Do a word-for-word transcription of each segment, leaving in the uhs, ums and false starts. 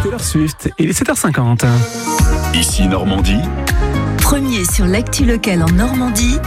Taylor Swift. Il est sept heures cinquante. Ici Normandie. Premier sur l'actu locale en Normandie.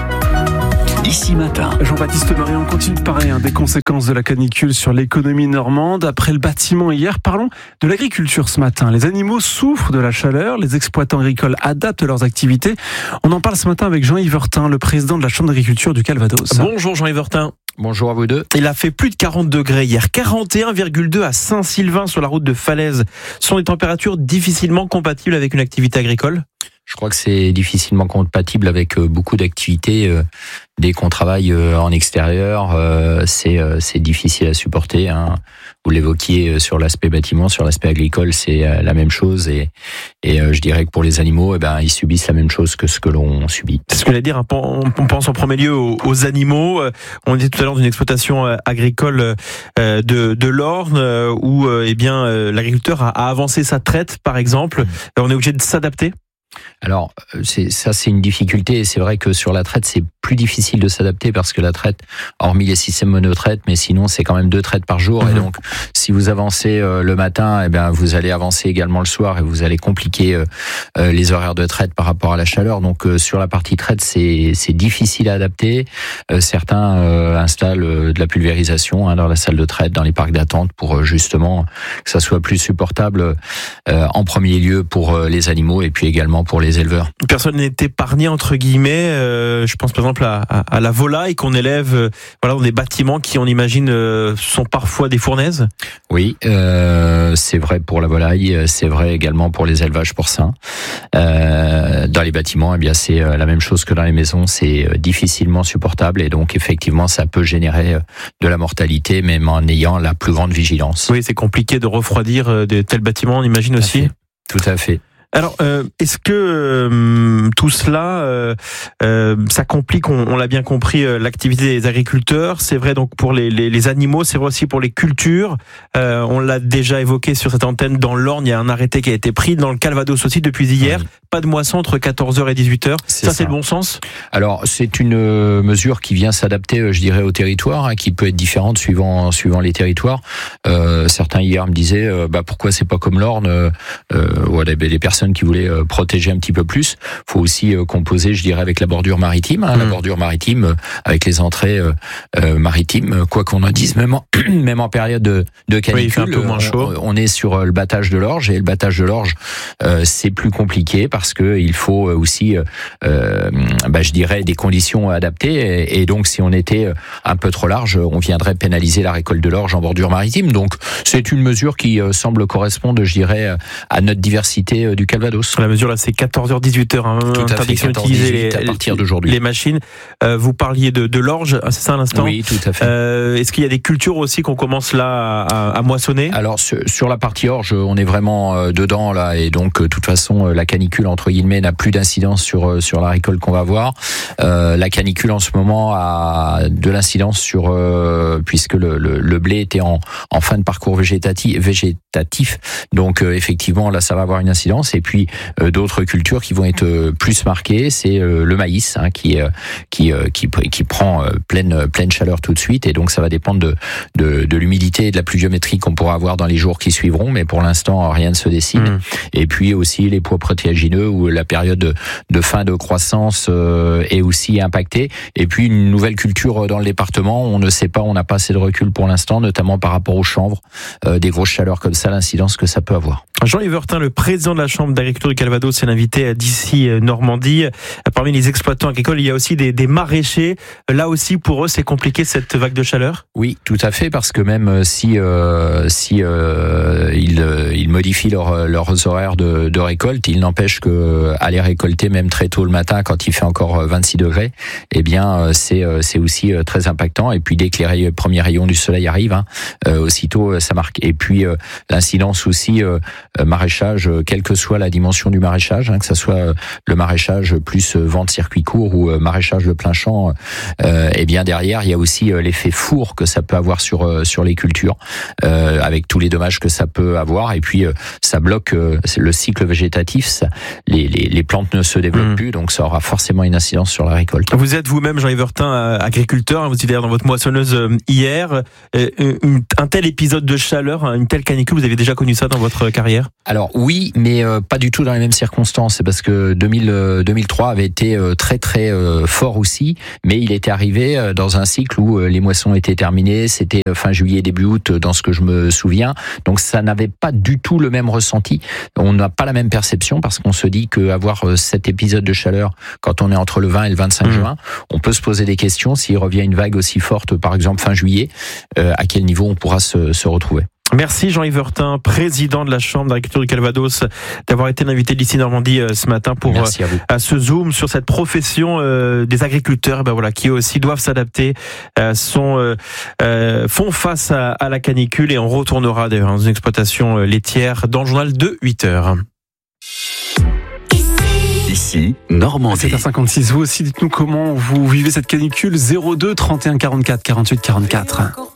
Ici Matin. Jean-Baptiste Marion continue de parler hein, des conséquences de la canicule sur l'économie normande. Après le bâtiment hier, parlons de l'agriculture ce matin. Les animaux souffrent de la chaleur, les exploitants agricoles adaptent leurs activités. On en parle ce matin avec Jean-Yves Heurtin, le président de la Chambre d'agriculture du Calvados. Bonjour Jean-Yves Heurtin. Bonjour à vous deux. Il a fait plus de quarante degrés hier, quarante et un virgule deux à Saint-Sylvain sur la route de Falaise. Ce sont des températures difficilement compatibles avec une activité agricole ? Je crois que c'est difficilement compatible avec beaucoup d'activités. Dès qu'on travaille en extérieur, c'est c'est difficile à supporter. Hein. Vous l'évoquiez sur l'aspect bâtiment, sur l'aspect agricole, c'est la même chose. Et, et je dirais que pour les animaux, eh ben, ils subissent la même chose que ce que l'on subit. C'est ce que j'allais dire. On pense en premier lieu aux, aux animaux. On était tout à l'heure d'une exploitation agricole de, de l'Orne où eh bien l'agriculteur a, a avancé sa traite, par exemple. On est obligé de s'adapter. Alors, c'est, ça c'est une difficulté et c'est vrai que sur la traite c'est plus difficile de s'adapter parce que la traite, hormis les systèmes monotraites, mais sinon c'est quand même deux traites par jour. Mmh. Et donc si vous avancez le matin, eh bien vous allez avancer également le soir et vous allez compliquer les horaires de traite par rapport à la chaleur. Donc sur la partie traite c'est, c'est difficile à adapter. Certains installent de la pulvérisation hein, dans la salle de traite, dans les parcs d'attente pour justement que ça soit plus supportable en premier lieu pour les animaux et puis également pour les éleveurs. Personne n'est épargné entre guillemets. Euh, je pense par exemple à, à, à la volaille qu'on élève, euh, voilà, dans des bâtiments qui, on imagine, euh, sont parfois des fournaises. Oui, euh, c'est vrai pour la volaille, c'est vrai également pour les élevages porcins. Euh, dans les bâtiments, eh bien c'est la même chose que dans les maisons, c'est difficilement supportable et donc effectivement ça peut générer de la mortalité, même en ayant la plus grande vigilance. Oui, c'est compliqué de refroidir de tels bâtiments, on imagine Tout aussi. À fait. Tout à fait. Alors, euh, est-ce que euh, tout cela, euh, euh, ça complique, on, on l'a bien compris, euh, l'activité des agriculteurs. C'est vrai donc pour les, les, les animaux, c'est vrai aussi pour les cultures. Euh, on l'a déjà évoqué sur cette antenne dans l'Orne, il y a un arrêté qui a été pris dans le Calvados aussi depuis hier. Oui. Pas de moisson entre quatorze heures et dix-huit heures. C'est ça, ça, c'est le bon sens ? Alors, c'est une mesure qui vient s'adapter, je dirais, au territoire, hein, qui peut être différente suivant suivant les territoires. Euh, certains hier me disaient, euh, bah pourquoi c'est pas comme l'Orne euh, voilà, les personnes qui voulaient protéger un petit peu plus. Faut aussi composer, je dirais, avec la bordure maritime. Hein, mmh. La bordure maritime, avec les entrées euh, maritimes, quoi qu'on en dise, même en, même en période de, de canicule, oui, il fait un peu moins chaud. On, on est sur le battage de l'orge, et le battage de l'orge, euh, c'est plus compliqué parce que il faut aussi, euh, bah, je dirais, des conditions adaptées. Et, et donc, si on était un peu trop large, on viendrait pénaliser la récolte de l'orge en bordure maritime. Donc, c'est une mesure qui euh, semble correspondre, je dirais, à notre diversité du Calvados. La mesure là, c'est quatorze heures dix-huit heures. Hein, tout à interdiction d'utiliser les, à partir d'aujourd'hui. les machines. Euh, vous parliez de, de l'orge, c'est ça à l'instant ? Oui, tout à fait. Euh, est-ce qu'il y a des cultures aussi qu'on commence là à, à, à moissonner ? Alors sur, sur la partie orge, on est vraiment euh, dedans là, et donc de toute façon la canicule entre guillemets n'a plus d'incidence sur sur la récolte qu'on va avoir. Euh, la canicule en ce moment a de l'incidence sur euh, puisque le, le, le blé était en, en fin de parcours végétatif, végétatif. Donc euh, effectivement là ça va avoir une incidence. Et puis euh, d'autres cultures qui vont être euh, plus marquées, c'est euh, le maïs hein, qui euh, qui euh, qui qui prend euh, pleine pleine chaleur tout de suite, et donc ça va dépendre de de, de l'humidité et de la pluviométrie qu'on pourra avoir dans les jours qui suivront, mais pour l'instant rien ne se décide. Mmh. Et puis aussi les pois protéagineux où la période de, de fin de croissance euh, est aussi impactée. Et puis une nouvelle culture dans le département, on ne sait pas, on n'a pas assez de recul pour l'instant, notamment par rapport aux chanvres, euh, des grosses chaleurs comme ça, l'incidence que ça peut avoir. Jean-Yves Heurtin, le président de la Chambre d'agriculture du Calvados, c'est l'invité d'ici Normandie. Parmi les exploitants agricoles, il y a aussi des, des maraîchers. Là aussi, pour eux, c'est compliqué cette vague de chaleur ? Oui, tout à fait, parce que même si euh, si euh, ils, ils modifient leur, leurs horaires de, de récolte, il n'empêche que aller récolter même très tôt le matin, quand il fait encore vingt-six degrés, eh bien c'est c'est aussi très impactant. Et puis dès que les premiers rayons du soleil arrivent, hein, euh, aussitôt ça marque. Et puis euh, l'incidence aussi euh, maraîchage, quelle que soit la dimension du maraîchage, hein, que ça soit le maraîchage plus vente circuit court ou maraîchage de plein champ, euh, et bien derrière il y a aussi l'effet four que ça peut avoir sur sur les cultures, euh, avec tous les dommages que ça peut avoir. Et puis ça bloque le cycle végétatif, ça, les, les les plantes ne se développent mmh. plus, donc ça aura forcément une incidence sur la récolte. Vous êtes vous-même, Jean-Yves Heurtin, agriculteur, vous étiez d'ailleurs dans votre moissonneuse hier. Un tel épisode de chaleur, une telle canicule, vous avez déjà connu ça dans votre carrière ? Alors oui, mais euh, pas du tout dans les mêmes circonstances. C'est parce que deux mille, euh, deux mille trois avait été euh, très très euh, fort aussi, mais il était arrivé euh, dans un cycle où euh, les moissons étaient terminées. C'était euh, fin juillet, début août, dans ce que je me souviens. Donc ça n'avait pas du tout le même ressenti. On n'a pas la même perception parce qu'on se dit qu'avoir euh, cet épisode de chaleur quand on est entre le vingt et le vingt-cinq mmh. juin, on peut se poser des questions. S'il revient une vague aussi forte, par exemple fin juillet, euh, à quel niveau on pourra se, se retrouver. Merci Jean-Yves Heurtin, président de la Chambre d'agriculture du Calvados, d'avoir été l'invité d'Ici Normandie ce matin pour à, à ce zoom sur cette profession euh, des agriculteurs, ben voilà, qui aussi doivent s'adapter, euh, sont euh, euh, font face à, à la canicule, et on retournera d'ailleurs dans une exploitation laitière dans le journal de huit heures. Ici, Normandie. sept heures cinquante-six, vous aussi, dites-nous comment vous vivez cette canicule. Zéro deux trente et un quarante-quatre quarante-huit quarante-quatre.